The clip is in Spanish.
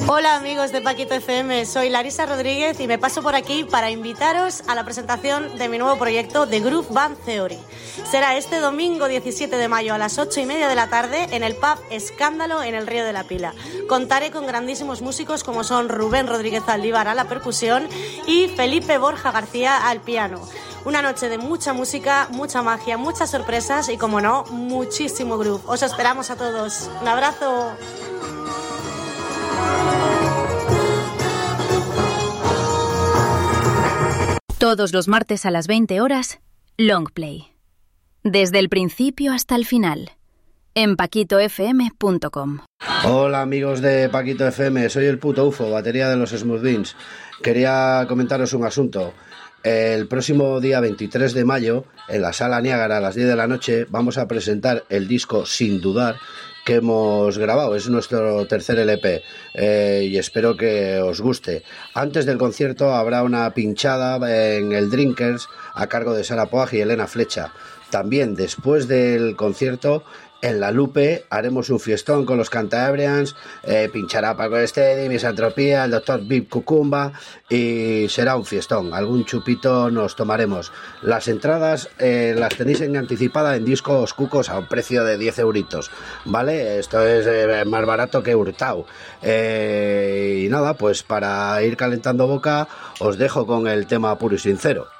Hola amigos de Paquito FM, soy Larisa Rodríguez y me paso por aquí para invitaros a la presentación de mi nuevo proyecto The Groove Band Theory. Será este domingo 17 de mayo a las 8:30 de la tarde en el pub Escándalo en el Río de la Pila. Contaré con grandísimos músicos como son Rubén Rodríguez Aldívar a la percusión y Felipe Borja García al piano. Una noche de mucha música, mucha magia, muchas sorpresas y, como no, muchísimo groove. Os esperamos a todos. Un abrazo. Todos los martes a las 20 horas, Longplay. Desde el principio hasta el final. En paquitofm.com. Hola amigos de Paquito FM, soy el puto UFO, batería de los Smooth Beans. Quería comentaros un asunto. El próximo día 23 de mayo, en la Sala Niágara a las 10 de la noche, vamos a presentar el disco Sin Dudar que hemos grabado. Es nuestro tercer LP y espero que os guste. Antes del concierto habrá una pinchada en el Drinkers a cargo de Sara Poag y Elena Flecha. También después del concierto, en La Lupe haremos un fiestón con los Cantabrians, pinchará Paco Estedi, Misantropía, el Dr. Bib Cucumba y será un fiestón. Algún chupito nos tomaremos. Las entradas las tenéis en anticipada en Discos Cucos a un precio de 10 euritos, ¿vale? Esto es más barato que Hurtado. Y nada, pues para ir calentando boca os dejo con el tema Puro y Sincero.